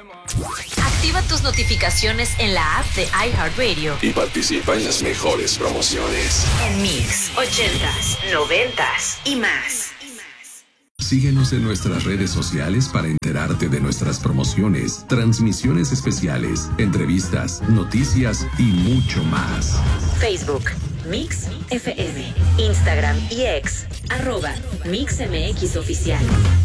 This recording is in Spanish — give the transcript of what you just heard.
Activa tus notificaciones en la app de iHeartRadio y participa en las mejores promociones. en Mix 80s, 90s y más. Síguenos en nuestras redes sociales para enterarte de nuestras promociones, transmisiones especiales, entrevistas, noticias y mucho más. Facebook, Mix FM, Instagram y X, @MixMX Oficial.